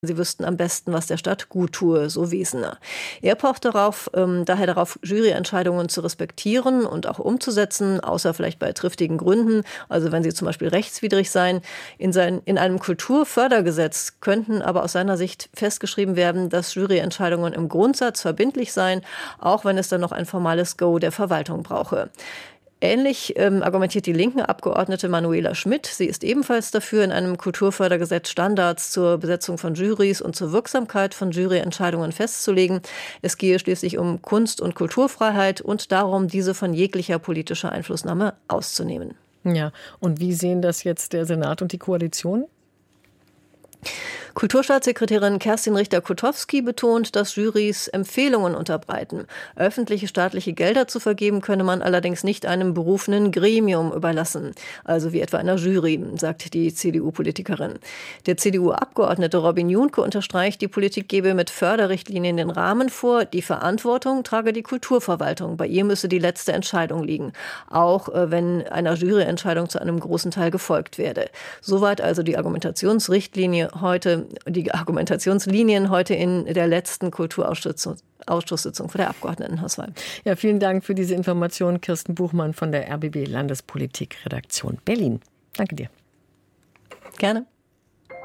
Sie wüssten am besten, was der Stadt gut tue, so Wiesener. Er pocht daher darauf, Juryentscheidungen zu respektieren und auch umzusetzen, außer vielleicht bei triftigen Gründen, also wenn sie zum Beispiel rechtswidrig seien. In einem Kulturfördergesetz könnten aber aus seiner Sicht festgeschrieben werden, dass Juryentscheidungen im Grundsatz verbindlich seien, auch wenn es dann noch ein formales Go der Verwaltung brauche. Ähnlich argumentiert die linken Abgeordnete Manuela Schmidt. Sie ist ebenfalls dafür, in einem Kulturfördergesetz Standards zur Besetzung von Jurys und zur Wirksamkeit von Juryentscheidungen festzulegen. Es gehe schließlich um Kunst- und Kulturfreiheit und darum, diese von jeglicher politischer Einflussnahme auszunehmen. Ja, und wie sehen das jetzt der Senat und die Koalition? Kulturstaatssekretärin Kerstin Richter-Kotowski betont, dass Jurys Empfehlungen unterbreiten. Öffentliche staatliche Gelder zu vergeben könne man allerdings nicht einem berufenen Gremium überlassen, also wie etwa einer Jury, sagt die CDU-Politikerin. Der CDU-Abgeordnete Robin Junke unterstreicht, die Politik gebe mit Förderrichtlinien den Rahmen vor, die Verantwortung trage die Kulturverwaltung. Bei ihr müsse die letzte Entscheidung liegen, auch wenn einer Juryentscheidung zu einem großen Teil gefolgt werde. Soweit also die Argumentationslinien heute in der letzten Kulturausschusssitzung vor der Abgeordnetenhauswahl. Ja, vielen Dank für diese Information, Kirsten Buchmann von der RBB Landespolitik-Redaktion Berlin. Danke dir. Gerne.